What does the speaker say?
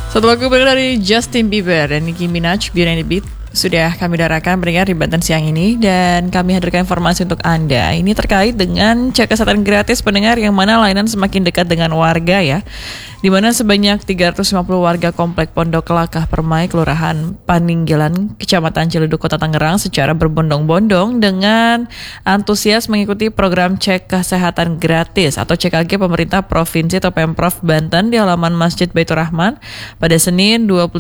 Satu lagu berbeda dari Justin Bieber dan Nicki Minaj, Beauty and the Beat, sudah kami darahkan pendengar di Banten siang ini, dan kami hadirkan informasi untuk Anda. Ini terkait dengan cek kesehatan gratis pendengar, yang mana layanan semakin dekat dengan warga ya. Di mana sebanyak 350 warga Komplek Pondok Kelakah Permai, Kelurahan Paninggilan, Kecamatan Ciledug, Kota Tangerang secara berbondong-bondong dengan antusias mengikuti program cek kesehatan gratis atau CKG pemerintah provinsi atau Pemprov Banten di halaman Masjid Baitur Rahman pada Senin 23